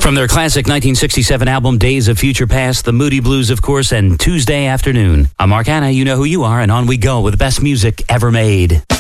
From their classic 1967 album, Days of Future Past, the Moody Blues, of course, and Tuesday Afternoon. I'm Mark Hanna, you know who you are, and on we go with the best music ever made.